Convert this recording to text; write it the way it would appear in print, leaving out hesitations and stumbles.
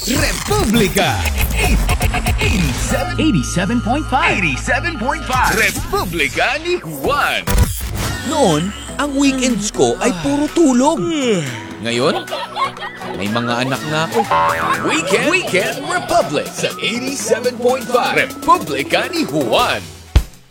Republika 87.5. Republika ni Juan. Noon, ang weekends ko ay puro tulog. Ngayon, may mga anak na ako. Weekend Republic sa 87.5 Republika ni Juan.